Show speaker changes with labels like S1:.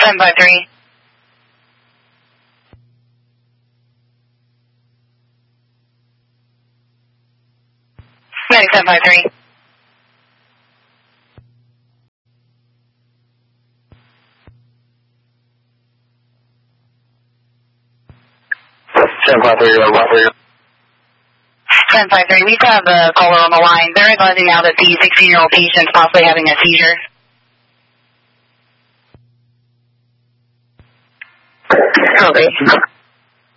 S1: 753. 753. 753. We still have the caller on the line. They're advising now that the 16-year-old patient is possibly having a seizure.
S2: Okay.